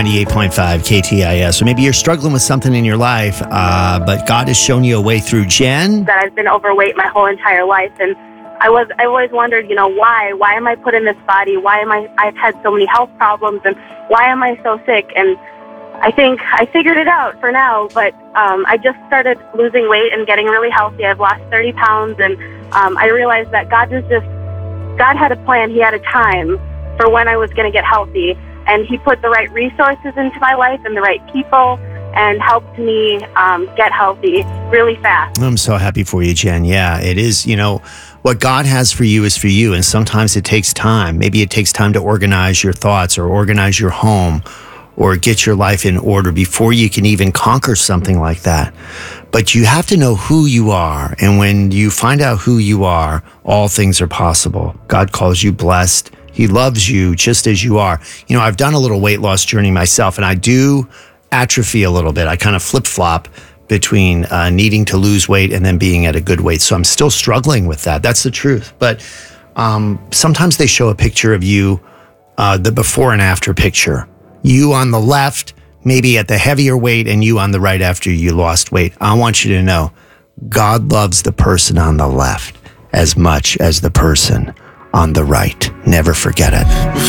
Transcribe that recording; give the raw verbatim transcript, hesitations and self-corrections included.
ninety-eight point five K T I S. So maybe you're struggling with something in your life, uh, but God has shown you a way through. Jen? That I've been overweight my whole entire life, and I was I always wondered, you know, why? Why am I put in this body? Why am I? I've had so many health problems, and why am I so sick? And I think I figured it out for now, but um, I just started losing weight and getting really healthy. I've lost thirty pounds, and um, I realized that God was just God had a plan. He had a time for when I was going to get healthy, and He put the right resources into my life and the right people, and helped me um, get healthy really fast. I'm so happy for you, Jen. Yeah, it is, you know, what God has for you is for you. And sometimes it takes time. Maybe it takes time to organize your thoughts or organize your home or get your life in order before you can even conquer something like that. But you have to know who you are. And when you find out who you are, all things are possible. God calls you blessed. He loves you just as you are. You know, I've done a little weight loss journey myself, and I do atrophy a little bit. I kind of flip-flop between uh, needing to lose weight and then being at a good weight. So I'm still struggling with that. That's the truth. But um, sometimes they show a picture of you, uh, the before and after picture. You on the left, maybe at the heavier weight, and you on the right after you lost weight. I want you to know, God loves the person on the left as much as the person on the right. Never forget it.